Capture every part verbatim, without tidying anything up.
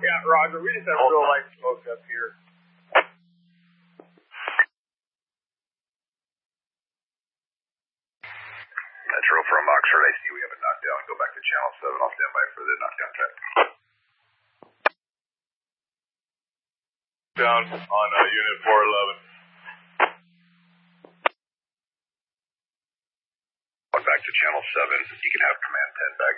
Yeah, Roger. We just have real light smoke up here. Metro from Oxford, I see we have a knockdown. Go back to channel seven. I'll stand by for the knockdown check. Down on uh, unit four eleven. Back to channel seven. You can have command ten back.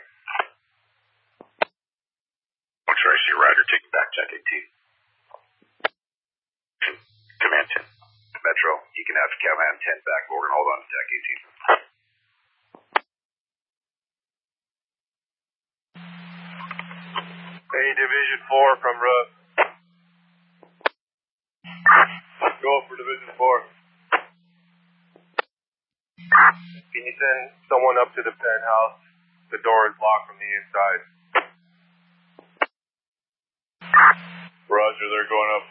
Oxford, I see Ryder taking back check eighteen. Command ten. Metro, you can have command ten back. We're going to hold on to deck eighteen. Hey, Division four from Russ. Go for Division four. Can you send someone up to the penthouse? The door is locked from the inside. Roger, they're going up.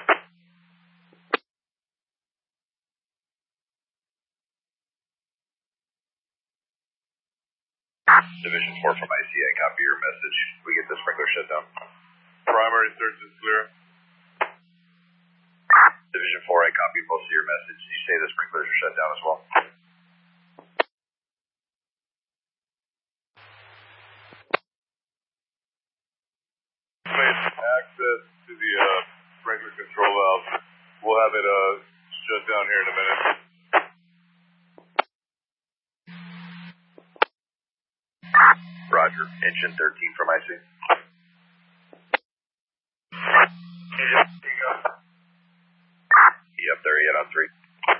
Division four from I C A, copy your message. We get the sprinkler shut down. Primary search is clear. Division four, I copy most of your message. You say the sprinklers are shut down as well. Access to the uh, sprinkler control valve. We'll have it uh, shut down here in a minute. Roger. Engine thirteen from I C. You up there yet on three?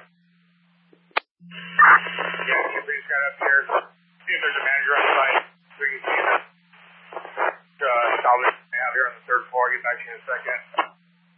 Yeah, we just got up here. See if there's a manager on site. We can see the uh, salvage out here on the third floor. I'll get back to you in a second.